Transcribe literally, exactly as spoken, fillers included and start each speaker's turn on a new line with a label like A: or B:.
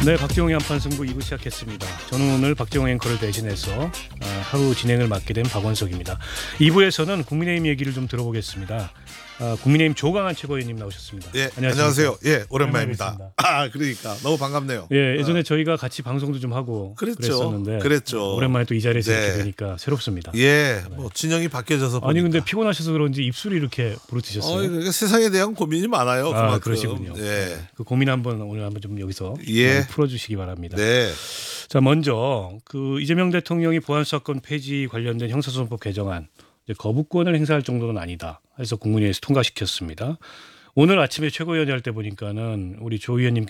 A: 네, 박지홍의 한판 승부 이 부 시작했습니다. 저는 오늘 박지홍 앵커를 대신해서 하루 진행을 맡게 된 박원석입니다. 이 부에서는 국민의힘 얘기를 좀 들어보겠습니다. 국민의힘 조강한 최고위원님 나오셨습니다.
B: 예, 안녕하세요. 예, 오랜만입니다.
A: 오랜만에
B: 아, 그러니까 너무 반갑네요.
A: 예, 예전에
B: 아.
A: 저희가 같이 방송도 좀 하고
B: 그랬죠.
A: 그랬었는데
B: 그랬죠.
A: 오랜만에 또 이 자리에서
B: 네.
A: 이렇게 되니까 새롭습니다.
B: 예, 뭐 진영이 바뀌어져서
A: 아니
B: 보니까.
A: 근데 피곤하셔서 그런지 입술이 이렇게 부르트셨어요.
B: 어, 그러니까 세상에 대한 고민이 많아요.
A: 아,
B: 그만큼.
A: 그러시군요.
B: 예.
A: 그 고민 한번 오늘 한번 좀 여기서
B: 예.
A: 풀어주시기 바랍니다.
B: 네.
A: 자, 먼저 그 이재명 대통령이 보안사건 폐지 관련된 형사소송법 개정안 이제 거부권을 행사할 정도는 아니다 해서 국무회의에서 통과시켰습니다. 오늘 아침에 최고위원회 할 때 보니까는 우리 조 의원님